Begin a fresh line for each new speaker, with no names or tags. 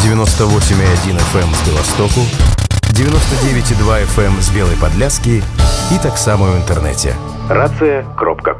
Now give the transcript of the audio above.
98,1 FM з Білостоку, 99,2 FM з Білої Подляски і так само в інтернеті. Рація.com